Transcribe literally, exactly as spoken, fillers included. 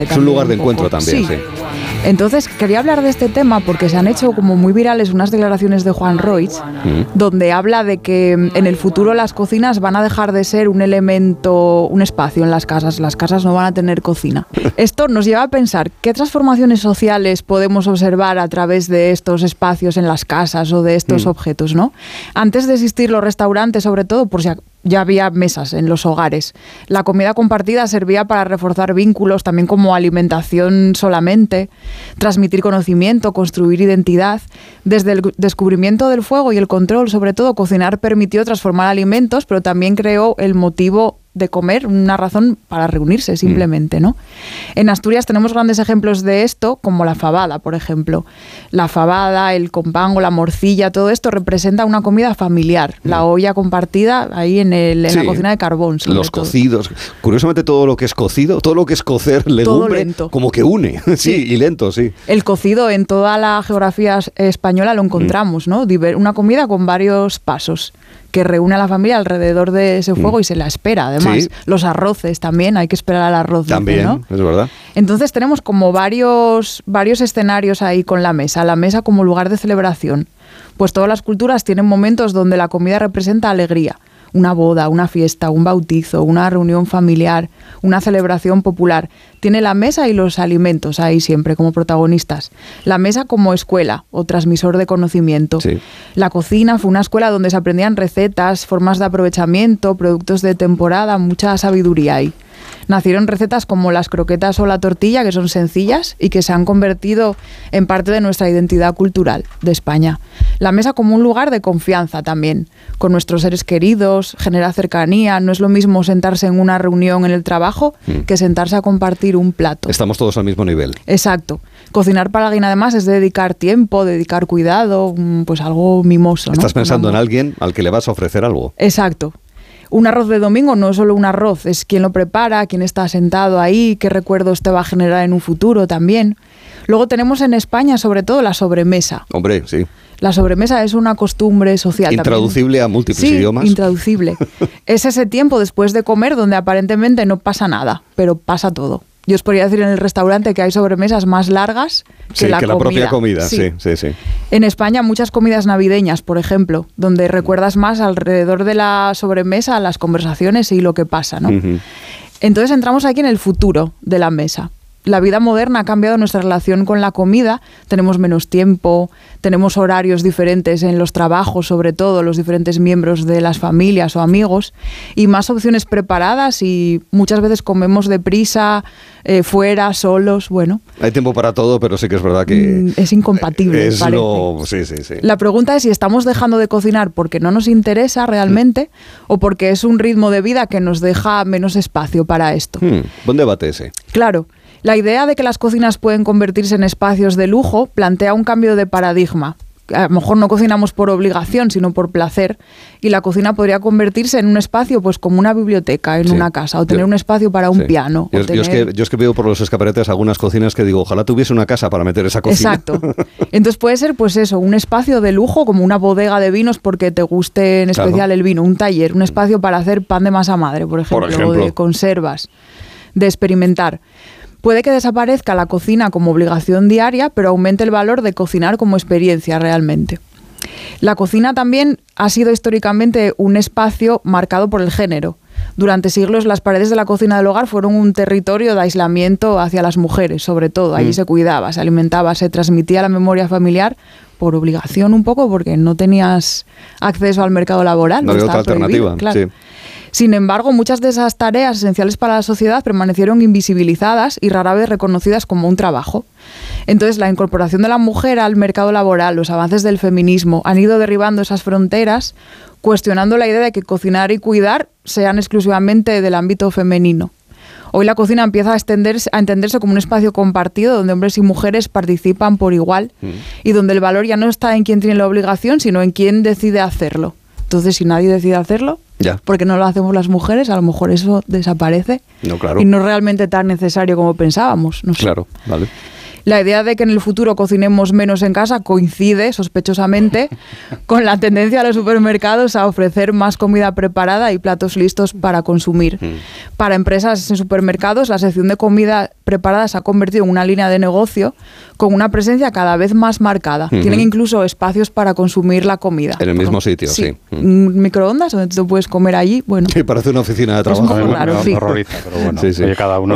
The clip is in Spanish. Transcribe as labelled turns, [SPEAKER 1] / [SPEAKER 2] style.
[SPEAKER 1] Es un lugar de encuentro también, sí. sí.
[SPEAKER 2] Entonces, quería hablar de este tema porque se han hecho como muy virales unas declaraciones de Juan Roig, mm. donde habla de que en el futuro las cocinas van a dejar de ser un elemento, un espacio en las casas. Las casas no van a tener cocina. Esto nos lleva a pensar qué transformaciones sociales podemos observar a través de estos espacios en las casas o de estos mm. objetos, ¿no? Antes de existir los restaurantes, sobre todo, por si ya había mesas en los hogares. La comida compartida servía para reforzar vínculos, también como alimentación solamente, transmitir conocimiento, construir identidad. Desde el descubrimiento del fuego y el control, sobre todo, cocinar permitió transformar alimentos, pero también creó el motivo de comer, una razón para reunirse simplemente, ¿no? En Asturias tenemos grandes ejemplos de esto, como la fabada, por ejemplo. La fabada, el compango, la morcilla, todo esto representa una comida familiar. La olla compartida ahí en, el, en sí, la cocina de carbón.
[SPEAKER 1] Los
[SPEAKER 2] todo.
[SPEAKER 1] Cocidos. Curiosamente todo lo que es cocido, todo lo que es cocer legumbre, como que une. Sí, sí, y lento, sí.
[SPEAKER 2] El cocido en toda la geografía española lo encontramos, ¿no? Una comida con varios pasos que reúne a la familia alrededor de ese fuego mm. y se la espera, además. Sí. Los arroces también, hay que esperar al arroz.
[SPEAKER 1] También,
[SPEAKER 2] ¿no?
[SPEAKER 1] Es verdad.
[SPEAKER 2] Entonces tenemos como varios, varios escenarios ahí con la mesa. La mesa como lugar de celebración. Pues todas las culturas tienen momentos donde la comida representa alegría. Una boda, una fiesta, un bautizo, una reunión familiar, una celebración popular. Tiene la mesa y los alimentos ahí siempre como protagonistas. La mesa como escuela o transmisor de conocimiento. Sí. La cocina fue una escuela donde se aprendían recetas, formas de aprovechamiento, productos de temporada, mucha sabiduría ahí. Nacieron recetas como las croquetas o la tortilla, que son sencillas y que se han convertido en parte de nuestra identidad cultural de España. La mesa como un lugar de confianza también, con nuestros seres queridos, genera cercanía. No es lo mismo sentarse en una reunión en el trabajo mm. que sentarse a compartir un plato.
[SPEAKER 1] Estamos todos al mismo nivel.
[SPEAKER 2] Exacto. Cocinar para alguien además es dedicar tiempo, dedicar cuidado, pues algo mimoso, ¿no?
[SPEAKER 1] Estás pensando en alguien al que le vas a ofrecer algo.
[SPEAKER 2] Exacto. Un arroz de domingo no es solo un arroz, es quién lo prepara, quién está sentado ahí, qué recuerdos te va a generar en un futuro también. Luego tenemos en España sobre todo la sobremesa.
[SPEAKER 1] Hombre, sí.
[SPEAKER 2] La sobremesa es una costumbre social.
[SPEAKER 1] Intraducible
[SPEAKER 2] también.
[SPEAKER 1] A múltiples
[SPEAKER 2] sí,
[SPEAKER 1] idiomas.
[SPEAKER 2] Intraducible. Es ese tiempo después de comer donde aparentemente no pasa nada, pero pasa todo. Yo os podría decir en el restaurante que hay sobremesas más largas que,
[SPEAKER 1] sí,
[SPEAKER 2] la,
[SPEAKER 1] que la propia comida. Sí. Sí, sí, sí.
[SPEAKER 2] En España muchas comidas navideñas, por ejemplo, donde recuerdas más alrededor de la sobremesa las conversaciones y lo que pasa, ¿no? Uh-huh. Entonces entramos aquí en el futuro de la mesa. La vida moderna ha cambiado nuestra relación con la comida, tenemos menos tiempo, tenemos horarios diferentes en los trabajos, sobre todo los diferentes miembros de las familias o amigos, y más opciones preparadas y muchas veces comemos deprisa, eh, fuera, solos, bueno.
[SPEAKER 1] Hay tiempo para todo, pero sí que es verdad que...
[SPEAKER 2] Es incompatible,
[SPEAKER 1] es
[SPEAKER 2] parece.
[SPEAKER 1] Lo... Sí, sí, sí.
[SPEAKER 2] La pregunta es si estamos dejando de cocinar porque no nos interesa realmente mm. o porque es un ritmo de vida que nos deja menos espacio para esto.
[SPEAKER 1] Mm. Buen debate ese.
[SPEAKER 2] Claro. La idea de que las cocinas pueden convertirse en espacios de lujo plantea un cambio de paradigma. A lo mejor no cocinamos por obligación, sino por placer, y la cocina podría convertirse en un espacio pues como una biblioteca en sí. una casa, o tener yo, un espacio para un sí. piano.
[SPEAKER 1] Yo,
[SPEAKER 2] o tener...
[SPEAKER 1] yo, es que, yo es que veo por los escaparates algunas cocinas que digo, ojalá tuviese una casa para meter esa cocina.
[SPEAKER 2] Exacto. Entonces puede ser pues eso, un espacio de lujo, como una bodega de vinos porque te guste en especial claro. el vino, un taller, un espacio para hacer pan de masa madre, por ejemplo,
[SPEAKER 1] por ejemplo.
[SPEAKER 2] o de conservas, de experimentar. Puede que desaparezca la cocina como obligación diaria, pero aumente el valor de cocinar como experiencia realmente. La cocina también ha sido históricamente un espacio marcado por el género. Durante siglos las paredes de la cocina del hogar fueron un territorio de aislamiento hacia las mujeres, sobre todo. Allí mm. se cuidaba, se alimentaba, se transmitía la memoria familiar por obligación un poco, porque no tenías acceso al mercado laboral.
[SPEAKER 1] No había otra alternativa,
[SPEAKER 2] claro.
[SPEAKER 1] sí.
[SPEAKER 2] Sin embargo, muchas de esas tareas esenciales para la sociedad permanecieron invisibilizadas y rara vez reconocidas como un trabajo. Entonces, la incorporación de la mujer al mercado laboral, los avances del feminismo, han ido derribando esas fronteras, cuestionando la idea de que cocinar y cuidar sean exclusivamente del ámbito femenino. Hoy la cocina empieza a, extenderse, a entenderse como un espacio compartido donde hombres y mujeres participan por igual mm. y donde el valor ya no está en quién tiene la obligación, sino en quién decide hacerlo. Entonces, si nadie decide hacerlo,
[SPEAKER 1] ya.
[SPEAKER 2] porque no lo hacemos las mujeres, a lo mejor eso desaparece
[SPEAKER 1] no, claro.
[SPEAKER 2] y no es realmente tan necesario como pensábamos. No sé.
[SPEAKER 1] Claro, vale.
[SPEAKER 2] La idea de que en el futuro cocinemos menos en casa coincide, sospechosamente, con la tendencia de los supermercados a ofrecer más comida preparada y platos listos para consumir. Mm. Para empresas en supermercados, la sección de comida preparada se ha convertido en una línea de negocio con una presencia cada vez más marcada. Uh-huh. Tienen incluso espacios para consumir la comida.
[SPEAKER 1] En el mismo sitio, sí. sí.
[SPEAKER 2] Un microondas donde tú puedes comer allí. Bueno,
[SPEAKER 1] sí, parece una oficina de trabajo.
[SPEAKER 2] Es un poco raro, sí.
[SPEAKER 3] Horroriza, pero bueno, sí, sí. Oye, cada uno